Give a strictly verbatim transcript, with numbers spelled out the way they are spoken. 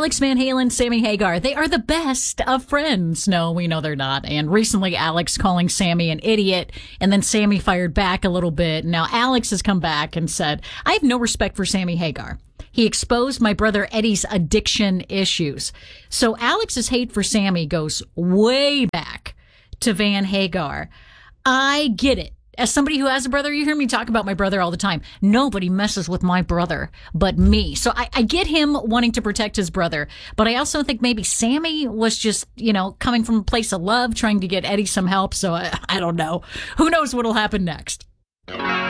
Alex Van Halen, Sammy Hagar, they are the best of friends. No, we know they're not. And recently, Alex calling Sammy an idiot, and then Sammy fired back a little bit. Now, Alex has come back and said, I have no respect for Sammy Hagar. He exposed my brother Eddie's addiction issues. So Alex's hate for Sammy goes way back to Van Hagar. I get it. As somebody who has a brother, you hear me talk about my brother all the time. Nobody messes with my brother but me. So I, I get him wanting to protect his brother, but I also think maybe Sammy was just, you know, coming from a place of love, trying to get Eddie some help. So I, I don't know. Who knows what'll happen next?